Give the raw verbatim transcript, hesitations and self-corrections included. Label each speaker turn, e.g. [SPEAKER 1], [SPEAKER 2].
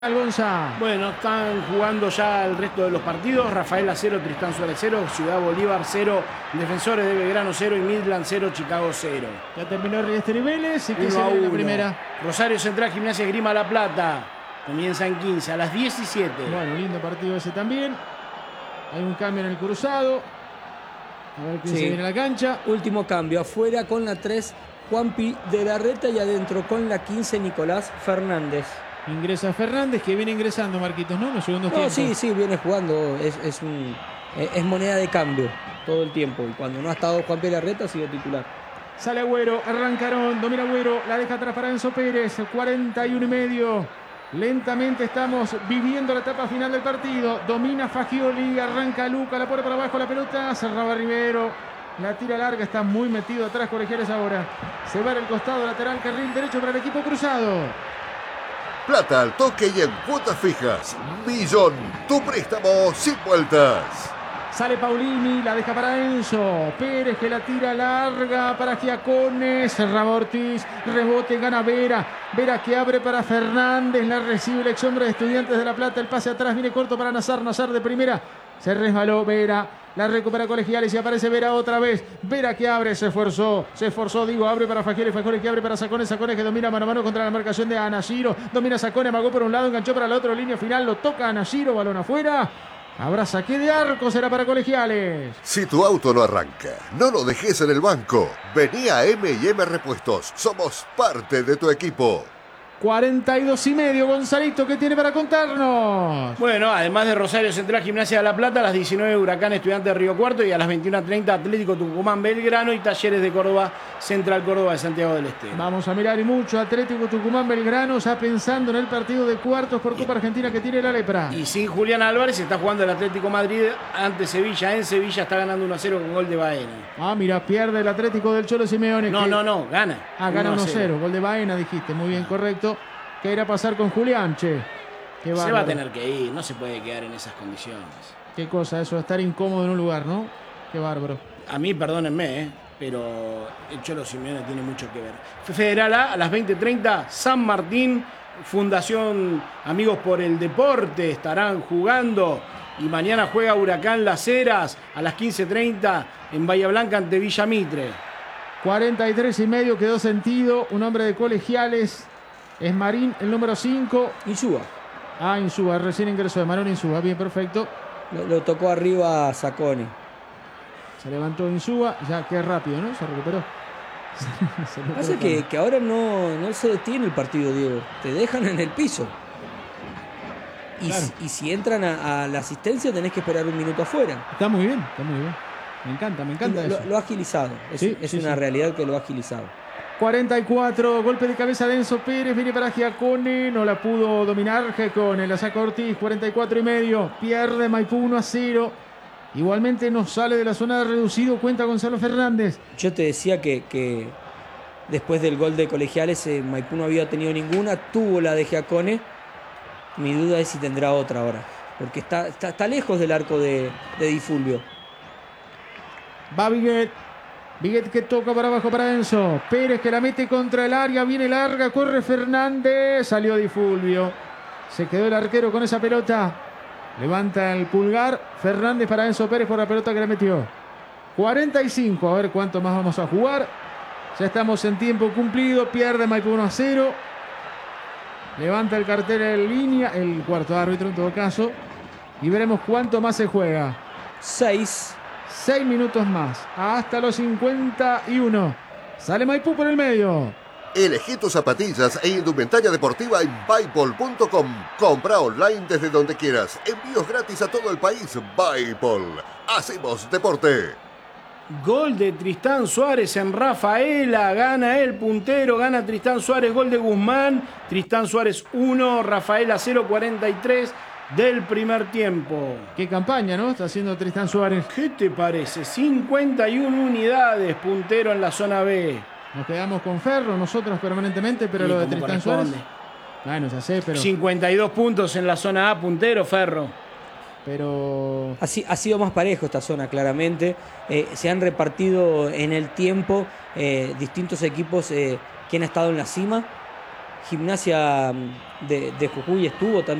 [SPEAKER 1] Gonza.
[SPEAKER 2] Bueno, están jugando ya el resto de los partidos. Rafaela cero, Tristán Suárez cero, Ciudad Bolívar cero, Defensores de Belgrano cero y Midland cero, Chicago cero.
[SPEAKER 1] Ya terminó el Riestre Niveles y que se viene la primera.
[SPEAKER 2] Rosario Central, Gimnasia Esgrima La Plata. Comienza en quince a las diecisiete.
[SPEAKER 1] Bueno, lindo partido ese también. Hay un cambio en el cruzado. A ver quién
[SPEAKER 3] Sí.
[SPEAKER 1] se viene a la cancha.
[SPEAKER 3] Último cambio. Afuera con la tres, Juanpi de la Reta, y adentro con la quince, Nicolás Fernández.
[SPEAKER 1] Ingresa Fernández, que viene ingresando, Marquitos, ¿no? Los segundos
[SPEAKER 3] No,
[SPEAKER 1] tiempos.
[SPEAKER 3] sí, sí, viene jugando. Es, es, un, es moneda de cambio todo el tiempo. Y cuando no ha estado Juanpi de la Reta, ha sido titular.
[SPEAKER 1] Sale Agüero, arrancaron, domina Agüero, la deja atrás para Enzo Pérez, cuarenta y uno y medio. Lentamente estamos viviendo la etapa final del partido. Domina Fagioli, arranca Luca, la pone para abajo la pelota, cerraba Rivero. La tira larga, está muy metido atrás Colegiales ahora. Se va al costado lateral, carril derecho para el equipo cruzado.
[SPEAKER 4] Plata al toque y en cuotas fijas. Millón, tu préstamo sin vueltas.
[SPEAKER 1] Sale Paulini, la deja para Enzo. Pérez que la tira larga para Giacone. Cerraba Ortiz, rebote, gana Vera. Vera que abre para Fernández, la recibe el ex hombre de Estudiantes de La Plata. El pase atrás viene corto para Nazar, Nazar de primera. Se resbaló Vera, la recupera Colegiales y aparece Vera otra vez. Vera que abre, se esforzó, se esforzó, digo, abre para Fagioli, Fagioli que abre para Sacones, Sacones que domina mano a mano contra la marcación de Anashiro. Domina Sacones, amagó por un lado, enganchó para la otra línea final, lo toca Anashiro, balón afuera. Habrá saque de arco, será para Colegiales.
[SPEAKER 4] Si tu auto no arranca, no lo dejes en el banco. Vení a M y M Repuestos. Somos parte de tu equipo.
[SPEAKER 1] cuarenta y dos y medio, Gonzalito, ¿qué tiene para contarnos?
[SPEAKER 2] Bueno, además de Rosario Central, Gimnasia de La Plata, a las diecinueve Huracán Estudiantes de Río Cuarto y a las veintiuna treinta Atlético Tucumán Belgrano y Talleres de Córdoba, Central Córdoba de Santiago del Estero.
[SPEAKER 1] Vamos a mirar y mucho Atlético Tucumán Belgrano, ya pensando en el partido de cuartos por Copa Argentina que tiene la lepra.
[SPEAKER 2] Y sin Julián Álvarez está jugando el Atlético Madrid ante Sevilla. En Sevilla está ganando uno a cero con gol de Baena.
[SPEAKER 1] Ah, mira, pierde el Atlético del Cholo Simeone.
[SPEAKER 2] No,
[SPEAKER 1] que...
[SPEAKER 2] no, no, gana.
[SPEAKER 1] Ah, gana uno a cero, gol de Baena, dijiste, muy bien, correcto. ¿Qué irá a pasar con Julián, che? Qué
[SPEAKER 2] se va a tener que ir, no se puede quedar en esas condiciones.
[SPEAKER 1] Qué cosa eso, estar incómodo en un lugar, ¿no? Qué bárbaro.
[SPEAKER 2] A mí, perdónenme, ¿eh? Pero el Cholo Simeone tiene mucho que ver. Federal A, a las veinte treinta, San Martín, Fundación Amigos por el Deporte estarán jugando. Y mañana juega Huracán Las Heras a las quince treinta en Bahía Blanca ante Villa Mitre.
[SPEAKER 1] cuarenta y tres y medio quedó sentido, un hombre de Colegiales. Es Marín, el número cinco.
[SPEAKER 3] Insúa.
[SPEAKER 1] Ah, Insúa, recién ingresó de Marón Insúa, bien, perfecto.
[SPEAKER 3] Lo, lo tocó arriba Sacconi.
[SPEAKER 1] Se levantó Insúa, ya qué rápido, ¿no? Se recuperó. Se recuperó
[SPEAKER 3] Pasa que, que ahora no, no se detiene el partido, Diego. Te dejan en el piso. Y,
[SPEAKER 1] Claro.
[SPEAKER 3] si, y si entran a, a la asistencia tenés que esperar un minuto afuera.
[SPEAKER 1] Está muy bien, está muy bien. Me encanta, me encanta
[SPEAKER 3] Lo,
[SPEAKER 1] eso.
[SPEAKER 3] lo ha agilizado. Es,
[SPEAKER 1] Sí,
[SPEAKER 3] es
[SPEAKER 1] sí,
[SPEAKER 3] una
[SPEAKER 1] sí.
[SPEAKER 3] realidad que lo ha agilizado.
[SPEAKER 1] cuarenta y cuatro, golpe de cabeza de Enzo Pérez, viene para Giacone, no la pudo dominar Giacone, la saca Ortiz, cuarenta y cuatro y medio, pierde Maipú uno a cero. Igualmente nos sale de la zona de reducido, cuenta Gonzalo Fernández.
[SPEAKER 3] Yo te decía que, que después del gol de Colegiales, eh, Maipú no había tenido ninguna, tuvo la de Giacone. Mi duda es si tendrá otra ahora, porque está, está, está lejos del arco de, de Di Fulvio.
[SPEAKER 1] Va Viguet, Viguet que toca para abajo para Enzo, Pérez que la mete contra el área, viene larga, corre Fernández, salió Di Fulvio. Se quedó el arquero con esa pelota. Levanta el pulgar Fernández para Enzo Pérez por la pelota que le metió. cuarenta y cinco, a ver cuánto más vamos a jugar. Ya estamos en tiempo cumplido, pierde Maipú uno a cero. Levanta el cartel en línea, el cuarto árbitro en todo caso. Y veremos cuánto más se juega.
[SPEAKER 3] Seis.
[SPEAKER 1] Seis minutos más, hasta los cincuenta y uno. Sale Maipú por el medio.
[SPEAKER 4] Elegí tus zapatillas e indumentaria deportiva en Buypol punto com. Compra online desde donde quieras. Envíos gratis a todo el país. Buypol. Hacemos deporte.
[SPEAKER 2] Gol de Tristán Suárez en Rafaela, gana el puntero, gana Tristán Suárez, gol de Guzmán, Tristán Suárez uno, Rafaela cero, cuarenta y tres del primer tiempo.
[SPEAKER 1] Qué campaña, ¿no? Está haciendo Tristán Suárez.
[SPEAKER 2] ¿Qué te parece? cincuenta y una unidades, puntero en la zona B.
[SPEAKER 1] Nos quedamos con Ferro nosotros permanentemente, pero
[SPEAKER 2] Y
[SPEAKER 1] lo de
[SPEAKER 2] como
[SPEAKER 1] Tristán Suárez.
[SPEAKER 2] corresponde.
[SPEAKER 1] Bueno, ya sé, pero.
[SPEAKER 2] cincuenta y dos puntos en la zona A, puntero, Ferro.
[SPEAKER 1] Pero.
[SPEAKER 3] Ha, si- ha sido más parejo esta zona, claramente. Eh, se han repartido en el tiempo eh, distintos equipos eh, que han estado en la cima. Gimnasia de, de Jujuy estuvo también.